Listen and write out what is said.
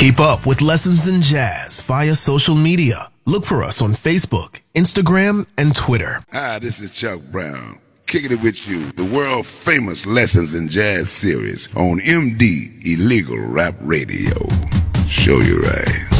Keep up with Lessons in Jazz via social media. Look for us on Facebook, Instagram, and Twitter. Hi, this is Chuck Brown, kicking it with you, the world-famous Lessons in Jazz series on MD Illegal Rap Radio. Show you right.